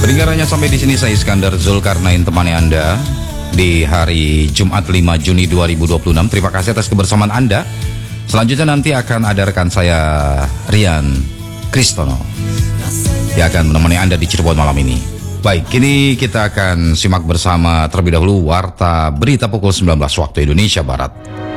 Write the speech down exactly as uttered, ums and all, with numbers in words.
Pendengarannya sampai di sini saya Iskandar Zulkarnain temani Anda di hari Jumat lima Juni dua ribu dua puluh enam. Terima kasih atas kebersamaan Anda. Selanjutnya nanti akan ada rekan saya Rian Kristono yang akan menemani Anda di Cirebon malam ini. Baik, kini kita akan simak bersama terlebih dahulu Warta Berita pukul sembilan belas waktu Indonesia Barat.